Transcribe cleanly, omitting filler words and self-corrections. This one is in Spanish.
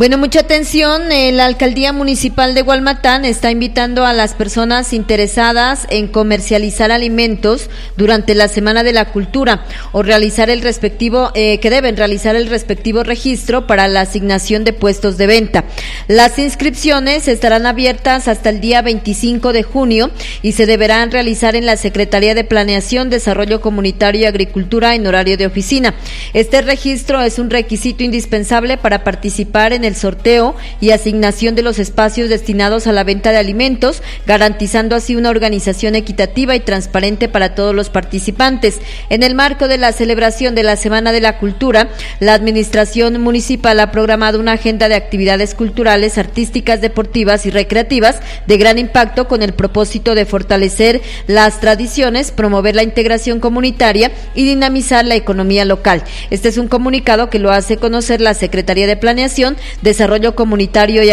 Bueno, mucha atención, la Alcaldía Municipal de Hualmatán está invitando a las personas interesadas en comercializar alimentos durante la Semana de la Cultura o realizar el respectivo, que deben realizar el respectivo registro para la asignación de puestos de venta. Las inscripciones estarán abiertas hasta el día 25 de junio y se deberán realizar en la Secretaría de Planeación, Desarrollo Comunitario y Agricultura en horario de oficina. Este registro es un requisito indispensable para participar en el sorteo y asignación de los espacios destinados a la venta de alimentos, garantizando así una organización equitativa y transparente para todos los participantes. En el marco de la celebración de la Semana de la Cultura, la Administración Municipal ha programado una agenda de actividades culturales, artísticas, deportivas y recreativas de gran impacto con el propósito de fortalecer las tradiciones, promover la integración comunitaria y dinamizar la economía local. Este es un comunicado que lo hace conocer la Secretaría de Planeación, Desarrollo Comunitario y